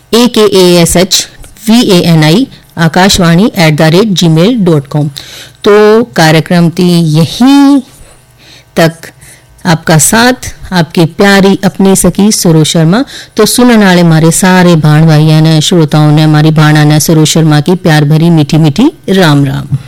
AKASHVANI akashvani@gmail.com। तो कार्यक्रम थी यहीं तक आपका साथ, आपकी प्यारी अपनी सखी सुरो शर्मा। तो सुनने वाले हमारे सारे भाण भाइयों ने, श्रोताओं ने, हमारी भाणा ने सुरो शर्मा की प्यार भरी मीठी मीठी राम राम।